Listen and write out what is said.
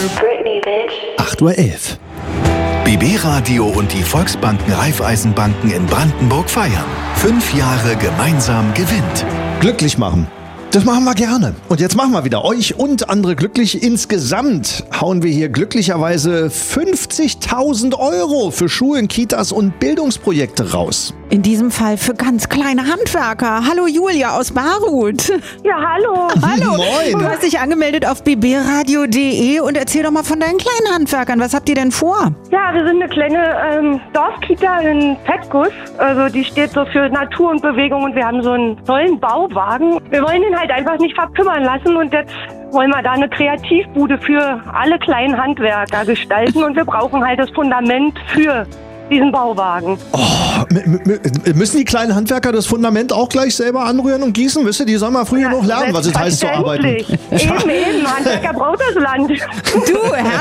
Britney, bitch. 8:11 Uhr. BB Radio und die Volksbanken Raiffeisenbanken in Brandenburg feiern. 5 Jahre gemeinsam gewinnt. Glücklich machen. Das machen wir gerne. Und jetzt machen wir wieder euch und andere glücklich. Insgesamt hauen wir hier glücklicherweise 50.000 € für Schulen, Kitas und Bildungsprojekte raus. In diesem Fall für ganz kleine Handwerker. Hallo Julia aus Barut. Ja, hallo. Hallo. Moin. Du hast dich angemeldet auf bbradio.de und erzähl doch mal von deinen kleinen Handwerkern. Was habt ihr denn vor? Ja, wir sind eine kleine Dorfkita in Pettgus. Also die steht so für Natur und Bewegung und wir haben so einen tollen Bauwagen. Wir wollen ihn halt einfach nicht verkümmern lassen und jetzt wollen wir da eine Kreativbude für alle kleinen Handwerker gestalten und wir brauchen halt das Fundament für diesen Bauwagen. Müssen die kleinen Handwerker das Fundament auch gleich selber anrühren und gießen? Wisst ihr, die sollen mal früh genug lernen, was es heißt zu arbeiten. Eben, Handwerker braucht das Land. Du,